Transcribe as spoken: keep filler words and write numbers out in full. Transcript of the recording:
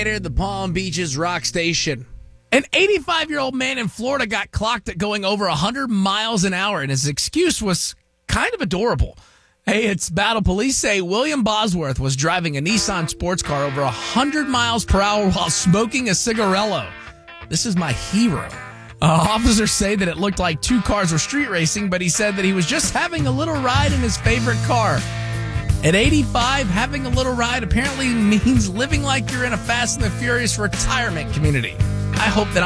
later, the Palm Beaches Rock Station. An eighty-five-year-old man in Florida got clocked at going over one hundred miles an hour, and his excuse was kind of adorable. Hey, it's Battle. Police say William Bosworth was driving a Nissan sports car over one hundred miles per hour while smoking a cigarillo. This is my hero. Uh, officers say that it looked like two cars were street racing, but he said that he was just having a little ride in his favorite car. At eighty-five, having a little ride apparently means living like you're in a Fast and the Furious retirement community. I hope that